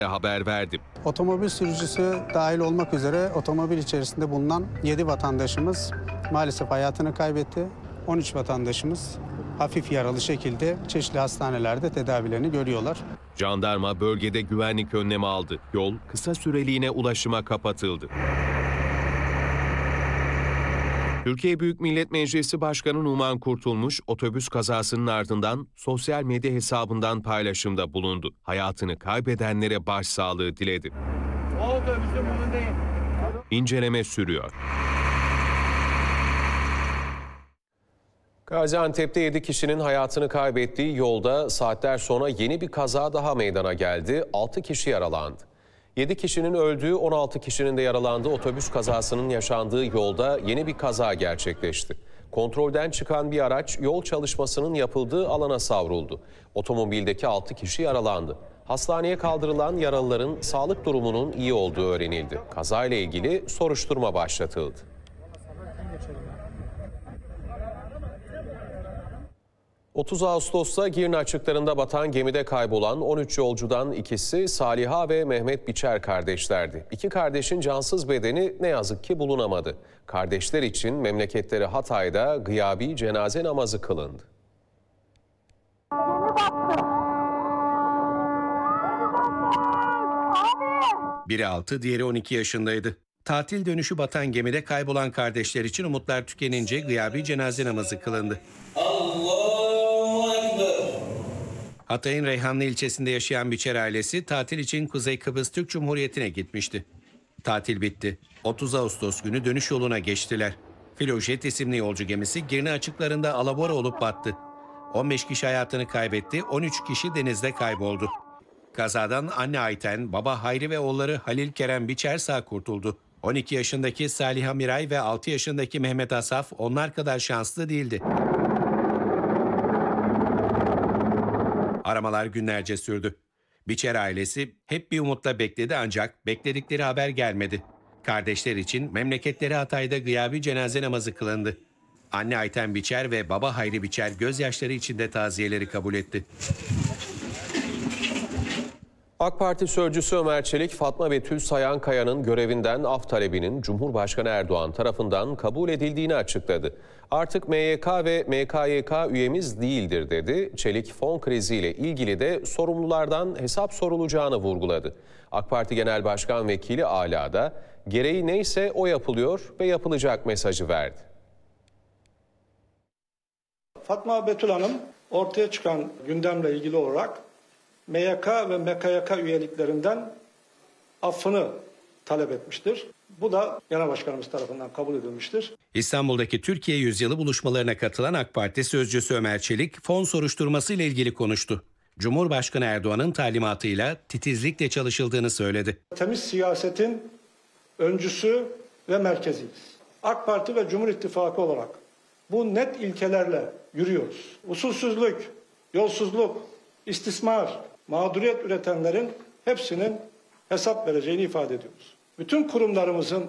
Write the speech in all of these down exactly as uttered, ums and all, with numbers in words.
haber verdi. Otomobil sürücüsü dahil olmak üzere otomobil içerisinde bulunan yedi vatandaşımız maalesef hayatını kaybetti. on üç vatandaşımız hafif yaralı şekilde çeşitli hastanelerde tedavilerini görüyorlar. Jandarma bölgede güvenlik önlemi aldı. Yol kısa süreliğine ulaşıma kapatıldı. Türkiye Büyük Millet Meclisi Başkanı Numan Kurtulmuş, otobüs kazasının ardından sosyal medya hesabından paylaşımda bulundu. Hayatını kaybedenlere başsağlığı diledi. O otobüsün bunun değil. İnceleme sürüyor. Gaziantep'te yedi kişinin hayatını kaybettiği yolda saatler sonra yeni bir kaza daha meydana geldi. altı kişi yaralandı. yedi kişinin öldüğü, on altı kişinin de yaralandığı otobüs kazasının yaşandığı yolda yeni bir kaza gerçekleşti. Kontrolden çıkan bir araç yol çalışmasının yapıldığı alana savruldu. Otomobildeki altı kişi yaralandı. Hastaneye kaldırılan yaralıların sağlık durumunun iyi olduğu öğrenildi. Kazayla ilgili soruşturma başlatıldı. otuz Ağustos'ta Girne açıklarında batan gemide kaybolan on üç yolcudan ikisi Saliha ve Mehmet Biçer kardeşlerdi. İki kardeşin cansız bedeni ne yazık ki bulunamadı. Kardeşler için memleketleri Hatay'da gıyabi cenaze namazı kılındı. Biri altı, diğeri on iki yaşındaydı. Tatil dönüşü batan gemide kaybolan kardeşler için umutlar tükenince gıyabi cenaze namazı kılındı. Hatay'ın Reyhanlı ilçesinde yaşayan Biçer ailesi tatil için Kuzey Kıbrıs Türk Cumhuriyeti'ne gitmişti. Tatil bitti. otuz Ağustos günü dönüş yoluna geçtiler. Filojet isimli yolcu gemisi Girne açıklarında alabora olup battı. on beş kişi hayatını kaybetti, on üç kişi denizde kayboldu. Kazadan anne Ayten, baba Hayri ve oğulları Halil Kerem Biçer sağ kurtuldu. on iki yaşındaki Saliha Miray ve altı yaşındaki Mehmet Asaf onlar kadar şanslı değildi. Aramalar günlerce sürdü. Biçer ailesi hep bir umutla bekledi ancak bekledikleri haber gelmedi. Kardeşler için memleketleri Hatay'da gıyabi cenaze namazı kılındı. Anne Ayten Biçer ve baba Hayri Biçer gözyaşları içinde taziyeleri kabul etti. AK Parti sözcüsü Ömer Çelik, Fatma Betül Sayankaya'nın görevinden af talebinin Cumhurbaşkanı Erdoğan tarafından kabul edildiğini açıkladı. Artık M Y K ve M K Y K üyemiz değildir dedi. Çelik, fon kriziyle ilgili de sorumlulardan hesap sorulacağını vurguladı. AK Parti Genel Başkan Vekili Ala da gereği neyse o yapılıyor ve yapılacak mesajı verdi. Fatma Betül Hanım ortaya çıkan gündemle ilgili olarak M Y K ve M K Y K üyeliklerinden affını talep etmiştir. Bu da Genel Başkanımız tarafından kabul edilmiştir. İstanbul'daki Türkiye Yüzyılı buluşmalarına katılan AK Parti sözcüsü Ömer Çelik, fon soruşturması ile ilgili konuştu. Cumhurbaşkanı Erdoğan'ın talimatıyla titizlikle çalışıldığını söyledi. Temiz siyasetin öncüsü ve merkeziyiz. AK Parti ve Cumhur İttifakı olarak bu net ilkelerle yürüyoruz. Usulsüzlük, yolsuzluk, istismar, mağduriyet üretenlerin hepsinin hesap vereceğini ifade ediyoruz. Bütün kurumlarımızın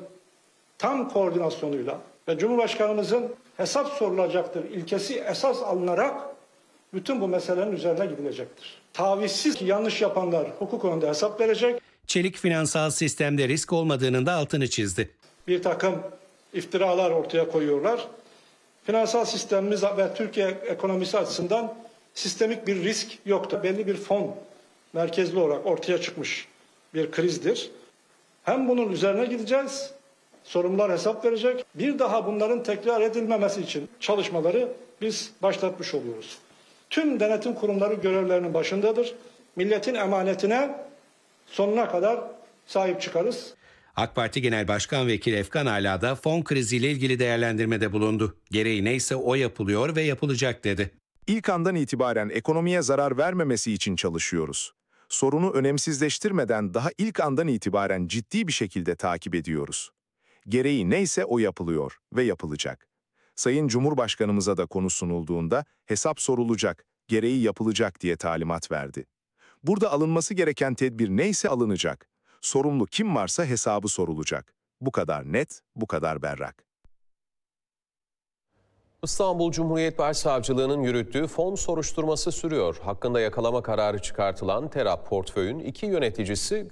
tam koordinasyonuyla ve Cumhurbaşkanımızın hesap sorulacaktır ilkesi esas alınarak bütün bu meselenin üzerine gidilecektir. Tavizsiz ki yanlış yapanlar hukuk önünde hesap verecek. Çelik finansal sistemde risk olmadığının da altını çizdi. Bir takım iftiralar ortaya koyuyorlar. Finansal sistemimiz ve Türkiye ekonomisi açısından sistemik bir risk yoktu. Belli bir fon merkezli olarak ortaya çıkmış bir krizdir. Hem bunun üzerine gideceğiz, sorumlular hesap verecek. Bir daha bunların tekrar edilmemesi için çalışmaları biz başlatmış oluyoruz. Tüm denetim kurumları görevlerinin başındadır. Milletin emanetine sonuna kadar sahip çıkarız. AK Parti Genel Başkan Vekili Efkan Ala da fon kriziyle ilgili değerlendirmede bulundu. Gereği neyse o yapılıyor ve yapılacak dedi. İlk andan itibaren ekonomiye zarar vermemesi için çalışıyoruz. Sorunu önemsizleştirmeden daha ilk andan itibaren ciddi bir şekilde takip ediyoruz. Gereği neyse o yapılıyor ve yapılacak. Sayın Cumhurbaşkanımıza da konu sunulduğunda hesap sorulacak, gereği yapılacak diye talimat verdi. Burada alınması gereken tedbir neyse alınacak. Sorumlu kim varsa hesabı sorulacak. Bu kadar net, bu kadar berrak. İstanbul Cumhuriyet Başsavcılığı'nın yürüttüğü fon soruşturması sürüyor. Hakkında yakalama kararı çıkartılan Terap Portföy'ün iki yöneticisi